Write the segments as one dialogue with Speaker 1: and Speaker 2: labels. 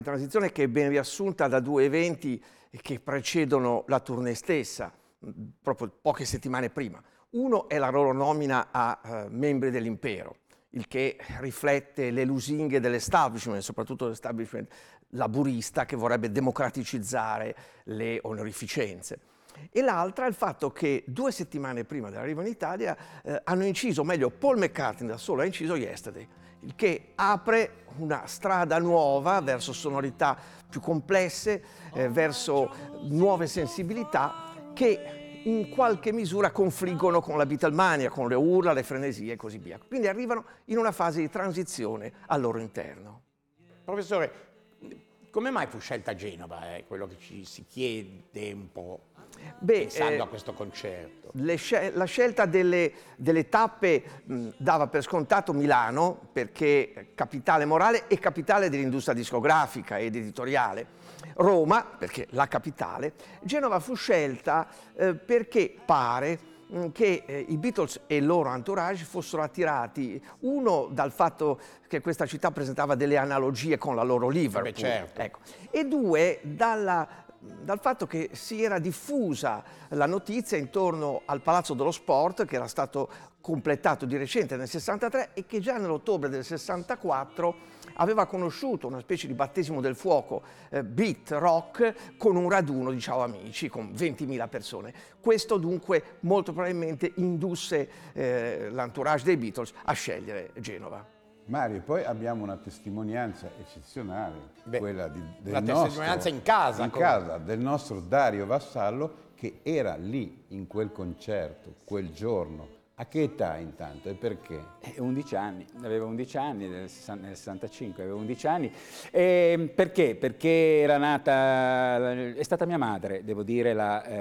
Speaker 1: Transizione che è ben riassunta da due eventi che precedono la tournée stessa, proprio poche settimane prima. Uno è la loro nomina a membri dell'impero, il che riflette le lusinghe dell'establishment, soprattutto l'establishment laburista che vorrebbe democraticizzare le onorificenze. E l'altra è il fatto che 2 settimane prima dell'arrivo in Italia hanno inciso, o meglio Paul McCartney da solo ha inciso Yesterday, il che apre una strada nuova verso sonorità più complesse, verso nuove sensibilità che in qualche misura confliggono con la Beatlemania, con le urla, le frenesie e così via. Quindi arrivano in una fase di transizione al loro interno.
Speaker 2: Professore, come mai fu scelta Genova? È quello che ci si chiede un po'. Pensando a questo concerto.
Speaker 1: La scelta delle tappe dava per scontato Milano, perché capitale morale e capitale dell'industria discografica ed editoriale. Roma, perché la capitale. Genova fu scelta perché pare che i Beatles e il loro entourage fossero attirati, uno dal fatto che questa città presentava delle analogie con la loro Liverpool,
Speaker 2: certo.
Speaker 1: ecco, e due dal fatto che si era diffusa la notizia intorno al Palazzo dello Sport, che era stato completato di recente nel 63 e che già nell'ottobre del 64 aveva conosciuto una specie di battesimo del fuoco beat rock con un raduno di Ciao Amici con 20.000 persone. Questo dunque molto probabilmente indusse l'entourage dei Beatles a scegliere Genova.
Speaker 3: Mario, poi abbiamo una testimonianza eccezionale, quella del
Speaker 2: testimonianza in casa,
Speaker 3: del nostro Dario Vassallo, che era lì in quel concerto, quel giorno. A che età intanto e perché?
Speaker 4: 11 anni, avevo 11 anni, nel 65 avevo 11 anni. Perché? Perché era nata, è stata mia madre, devo dire,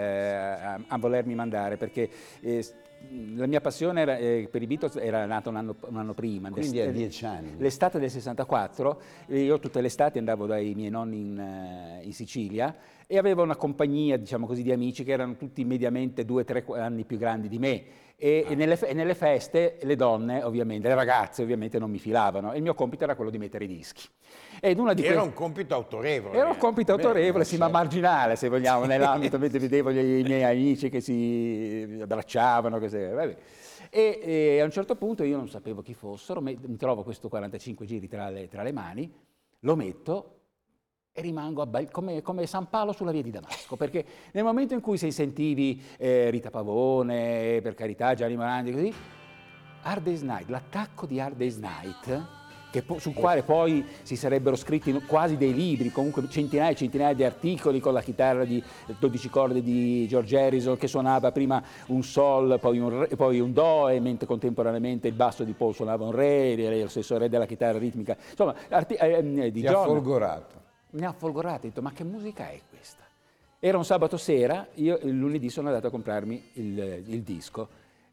Speaker 4: a volermi mandare, perché la mia passione per i Beatles era nata un anno prima.
Speaker 3: Quindi a 10 anni.
Speaker 4: L'estate del 64, io tutte le estati andavo dai miei nonni in Sicilia e avevo una compagnia, diciamo così, di amici che erano tutti mediamente 2-3 anni più grandi di me. E nelle feste le donne, ovviamente, le ragazze ovviamente non mi filavano e il mio compito era quello di mettere i dischi.
Speaker 2: Era un compito autorevole.
Speaker 4: Era un compito autorevole, sì, ma marginale, se vogliamo, nell'ambito, mentre vedevo i miei amici che si abbracciavano, vabbè. E a un certo punto io non sapevo chi fossero, mi trovo questo 45 giri tra le mani, lo metto e rimango come San Paolo sulla via di Damasco, perché nel momento in cui sentivi Rita Pavone, per carità, Gianni Morandi, così, Hard Day's Night, l'attacco di Hard Day's Night, sul quale poi si sarebbero scritti quasi dei libri, comunque centinaia e centinaia di articoli con la chitarra di 12 corde di George Harrison che suonava prima un sol, poi un do, e mentre contemporaneamente il basso di Paul suonava un re, lo stesso re della chitarra ritmica, insomma, di John.
Speaker 3: Folgorato.
Speaker 4: Mi ha folgorato, ho detto, ma che musica è questa? Era un sabato sera, io il lunedì sono andato a comprarmi il disco.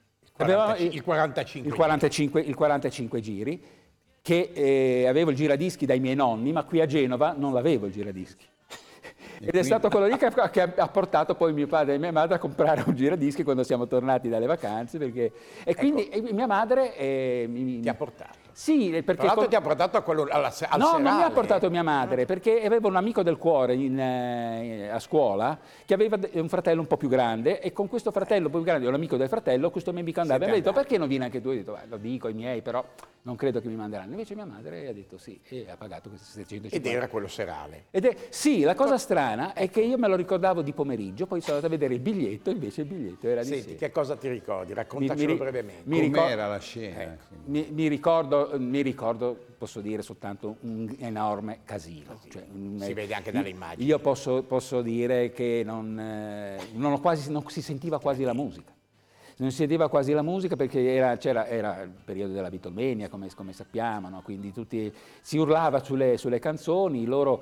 Speaker 2: Il 45.
Speaker 4: Il 45 giri, che avevo il giradischi dai miei nonni, ma qui a Genova non l'avevo il giradischi. Ed è stato quello lì che ha portato poi mio padre e mia madre a comprare un giradischi quando siamo tornati dalle vacanze, perché... E quindi mia madre...
Speaker 2: ti ha portato?
Speaker 4: Sì, perché...
Speaker 2: Tra l'altro ti ha portato al serale.
Speaker 4: No, non mi ha portato mia madre, perché avevo un amico del cuore a scuola che aveva un fratello un po' più grande, e con questo fratello più grande, un amico del fratello, questo mio amico andava e mi ha detto, perché non vieni anche tu? Ho detto, lo dico ai miei, però non credo che mi manderanno. Invece mia madre ha detto sì, e ha pagato questi 750.
Speaker 2: Ed era quello serale.
Speaker 4: Sì, la cosa strana è che io me lo ricordavo di pomerigido, poi sono andato a vedere il biglietto, invece il biglietto era di
Speaker 2: Senti,
Speaker 4: sera.
Speaker 2: che cosa ti ricordi? Raccontacelo brevemente.
Speaker 3: Com'era la scena?
Speaker 4: Mi ricordo, posso dire, soltanto un enorme casino. Cioè,
Speaker 2: si vede anche dalle immagini.
Speaker 4: Io posso dire che non si sentiva quasi la musica. Non si sentiva quasi la musica perché era il periodo della Beatlemania, come sappiamo, no? Quindi si urlava sulle canzoni, loro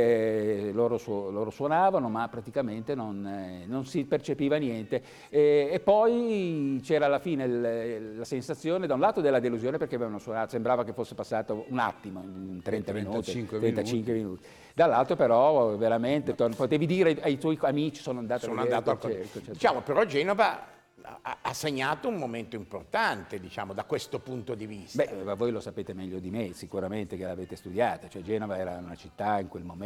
Speaker 4: suonavano, ma praticamente non si percepiva niente. E poi c'era alla fine la sensazione, da un lato, della delusione, perché avevano suonato, sembrava che fosse passato un attimo, 35 minuti. Dall'altro però veramente potevi dire ai tuoi amici sono andato a concerto.
Speaker 2: Diciamo, però Genova ha segnato un momento importante, diciamo, da questo punto di vista.
Speaker 4: Beh, voi lo sapete meglio di me, sicuramente che l'avete studiata, cioè Genova era una città in quel momento